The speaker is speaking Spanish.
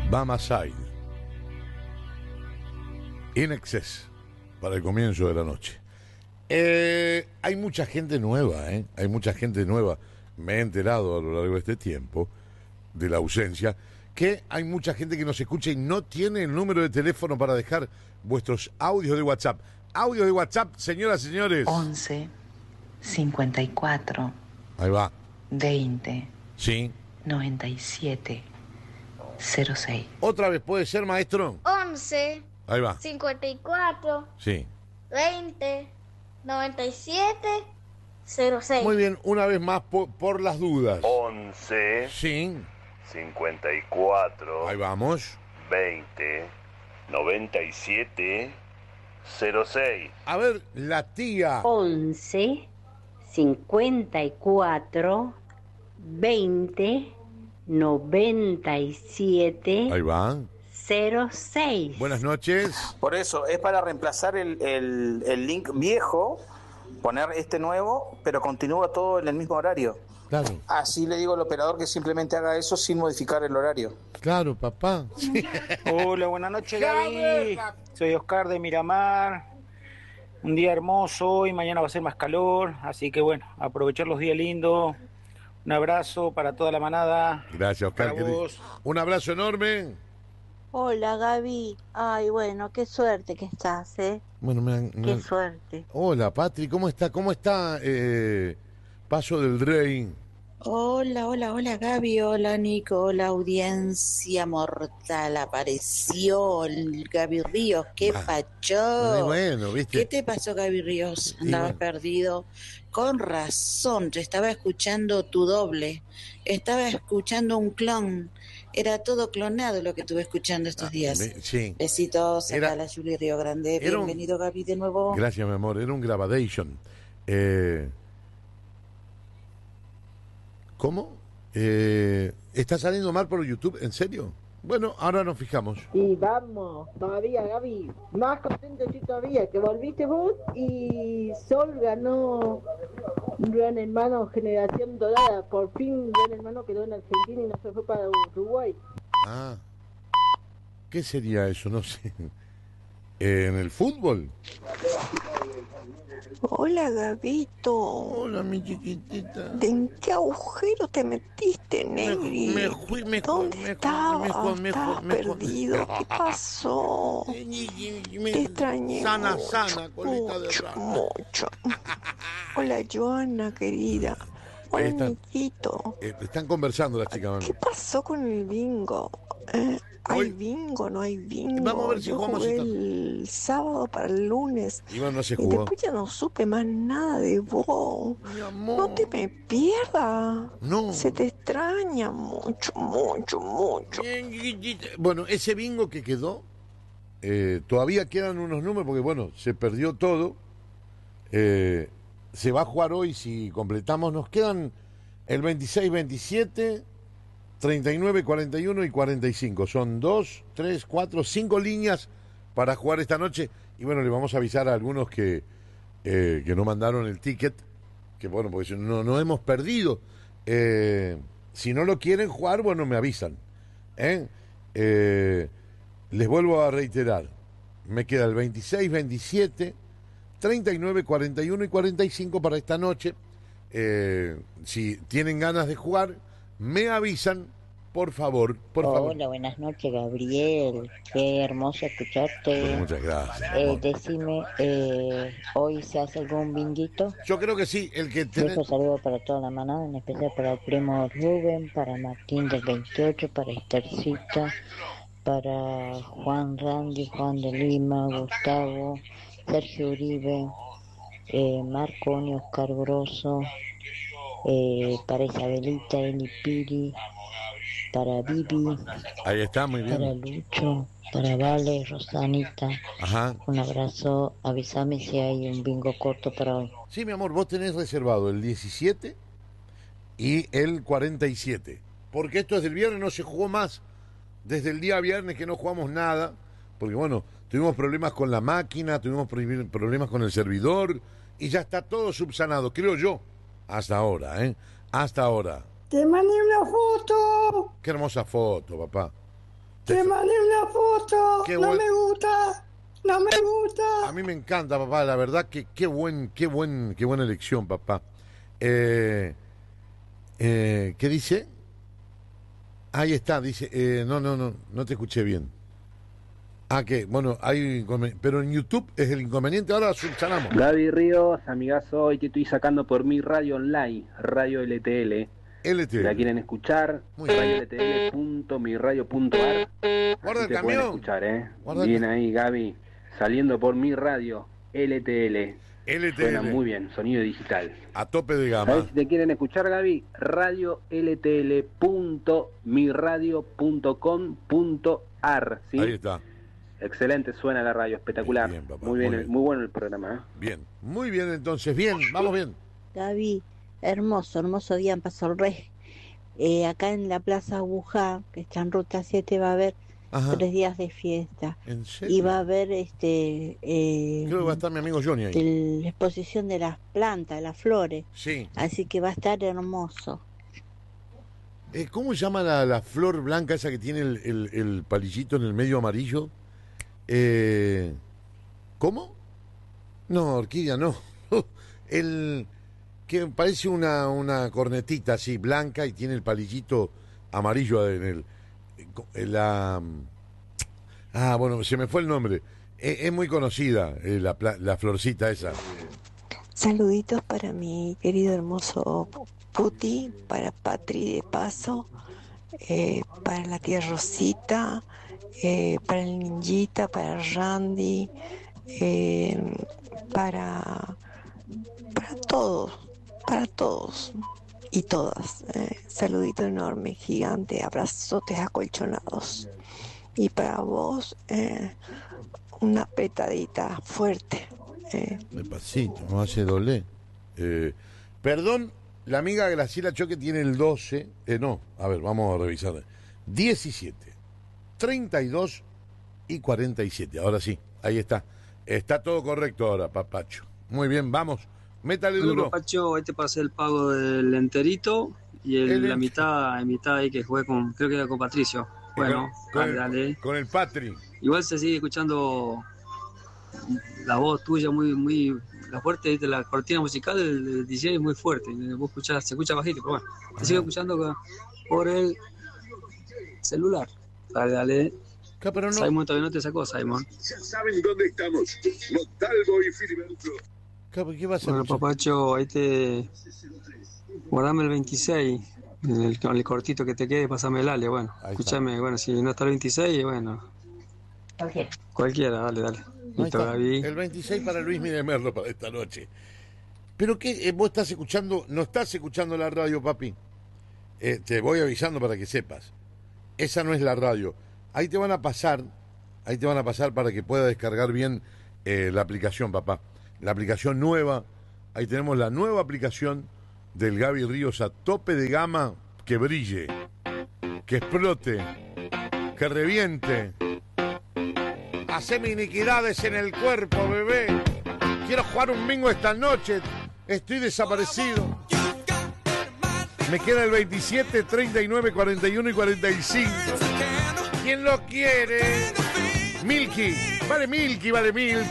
Bamasai. In Excess, para el comienzo de la noche. Hay mucha gente nueva, hay mucha gente nueva. Me he enterado a lo largo de este tiempo, de la ausencia, que hay mucha gente que nos escucha y no tiene el número de teléfono para dejar vuestros audios de WhatsApp. Audios de WhatsApp, señoras y señores. 11 54 Ahí va. 20 Sí. 97 06. Otra vez, ¿puede ser, maestro? 11 Ahí va. 54 Sí. 20 97 06. Muy bien, una vez más por las dudas. 11 Sí. 54 Ahí vamos. 20 97 06. A ver, la tía. 11 54 20 97 Ahí va. 06. Buenas noches. Por eso, es para reemplazar el link viejo, poner este nuevo, pero continúa todo en el mismo horario. Claro. Así le digo al operador que simplemente haga eso sin modificar el horario. Claro, papá. Sí. Hola, buenas noches, Gaby. Soy Oscar de Miramar. Un día hermoso hoy, mañana va a ser más calor, así que bueno, aprovechar los días lindos. Un abrazo para toda la manada. Gracias, Oscar. Para vos. Un abrazo enorme. Hola, Gaby. Ay, bueno, qué suerte que estás, ¿eh? Bueno, Qué suerte. Hola, Patri, ¿cómo está? ¿Cómo está Paso del Rey? Hola, hola, hola Gaby, hola Nico, hola audiencia mortal, apareció el Gaby Ríos, qué pacho. Bueno, ¿viste? ¿Qué te pasó, Gaby Ríos? Andabas perdido. Con razón, te estaba escuchando tu doble, estaba escuchando un clon, era todo clonado lo que estuve escuchando estos días. Sí. Besitos, acá la Julie Río Grande, bienvenido Gaby de nuevo. Gracias, mi amor, era un gravadation. ¿Cómo? ¿Está saliendo mal por YouTube? ¿En serio? Bueno, ahora nos fijamos. Y vamos, todavía Gaby, más contento estoy todavía, que volviste vos y Sol ganó Gran Hermano Generación Dorada, por fin Gran Hermano quedó en Argentina y no se fue para Uruguay. Ah, ¿qué sería eso? No sé. ¿En el fútbol? Hola, Gabito. Hola, mi chiquitita. ¿En qué agujero te metiste, Negri? ¿Dónde estabas? Estabas perdido. ¿Qué pasó? Te extrañé Sana, colita de rana. mucho. Hola, Joana, querida. Hola, Niquito. Están conversando las chicas. ¿Qué pasó con el bingo? ¿Hay bingo? ¿No hay bingo? Vamos a ver si yo jugamos jugué el sábado para el lunes. Y bueno, no se Y jugó. después ya no supe más nada de vos. No te me pierdas. No. Se te extraña mucho, mucho, mucho. Bueno, ese bingo que quedó, todavía quedan unos números porque, bueno, se perdió todo. Se va a jugar hoy si completamos. Nos quedan el 26, 27... 39, 41 y 45. Son 2, 3, 4, 5 líneas para jugar esta noche. Y bueno, le vamos a avisar a algunos que no mandaron el ticket. Que bueno, porque no hemos perdido. Si no lo quieren jugar, bueno, me avisan. Les vuelvo a reiterar. Me queda el 26, 27, 39, 41 y 45 para esta noche. Si tienen ganas de jugar, me avisan, por favor, por favor. Hola, buenas noches, Gabriel. Qué hermoso escucharte. Bueno, muchas gracias. Decime, ¿hoy se hace algún binguito? Yo creo que sí, el que tenés... Un saludo para toda la manada, en especial para el primo Rubén, para Martín del 28, para Estercita, para Juan Randy, Juan de Lima, Gustavo, Sergio Uribe, Marconi, Oscar Grosso, para Isabelita, Eli Piri, para Vivi, ahí está, muy bien. para Lucho, para Vale, Rosanita. Ajá. Un abrazo, avísame si hay un bingo corto para hoy. Sí, mi amor, vos tenés reservado el 17 y el 47, porque esto es del viernes, no se jugó más. Desde el día viernes que no jugamos nada, porque bueno, tuvimos problemas con la máquina, tuvimos problemas con el servidor, y ya está todo subsanado, creo yo. Hasta ahora, Hasta ahora. ¡Te mandé una foto! Qué hermosa foto, papá. Te mandé una foto. No me gusta. No me gusta. A mí me encanta, papá. La verdad que qué buena elección, papá. ¿Qué dice? Ahí está, dice. No te escuché bien. Que bueno, hay pero en YouTube es el inconveniente. Ahora subsanamos. Gaby Ríos, amigazo, hoy te estoy sacando por mi radio online, Radio LTL. LTL. ¿La quieren escuchar? radioltl.miradio.ar. Guarda el te camión. Pueden escuchar, Guarda bien ahí, Gaby. Saliendo por mi radio LTL. Suena muy bien, sonido digital. A tope de gama. ¿Sabes si te quieren escuchar, Gaby? radioltl.miradio.com.ar. ¿Sí? Ahí está. Excelente, suena la radio, espectacular. Bien, papá, muy bien, muy bueno el programa. Bien, muy bien, entonces, bien, vamos bien. Gaby, hermoso día en Paso del Rey. Acá en la Plaza Bujá, que está en Ruta 7, va a haber 3 días de fiesta. ¿En serio? Y va a haber creo que va a estar mi amigo Johnny ahí. la exposición de las plantas, de las flores. Sí. Así que va a estar hermoso. ¿Cómo se llama la flor blanca esa que tiene el palillito en el medio amarillo? ¿Cómo? No, orquídea no. Que parece una cornetita así, blanca, y tiene el palillito amarillo en bueno, se me fue el nombre. Es muy conocida la florcita esa. Saluditos para mi querido hermoso Puti, para Patri de Paso, para la tía Rosita, para el Ninjita, para Randy, para todos y todas. Saludito enorme, gigante, abrazotes acolchonados. Y para vos, una petadita fuerte. Despacito, no hace doler. Perdón, la amiga Graciela Choque tiene el 12. A ver, vamos a revisar. 17, 32 y 47. Ahora sí, ahí está. Está todo correcto ahora, papacho. Muy bien, vamos. Métale duro. Papacho, ahí te pasé el pago del enterito y la mitad ahí que jugué creo que era con Patricio. Bueno, dale. Con el Patri. Igual se sigue escuchando la voz tuya muy la fuerte, ¿viste? La cortina musical del DJ es muy fuerte. Vos escuchás, se escucha bajito, pero bueno. Se sigue escuchando por el celular. Dale. Pero no. Simon todavía no te sacó, Simon. Ya saben dónde estamos. Montalvo y Filiberto. ¿Qué vas a Bueno, papacho, ahí guardame el 26. Con el cortito que te quede, pasame el ale. Bueno, escúchame, bueno, si no está el 26, bueno. Cualquiera, dale. Listo, Gaby. El 26 para Luis Miguel Merlo para esta noche. ¿Pero qué? ¿Vos estás escuchando? ¿No estás escuchando la radio, papi? Te voy avisando para que sepas. Esa no es la radio. Ahí te van a pasar para que puedas descargar bien la aplicación, papá. La aplicación nueva. Ahí tenemos la nueva aplicación del Gaby Ríos a tope de gama, que brille, que explote, que reviente. Haceme iniquidades en el cuerpo, bebé. Quiero jugar un bingo esta noche. Estoy desaparecido. Me queda el 27, 39, 41 y 45. ¿Quién lo quiere? Milky. Vale Milky.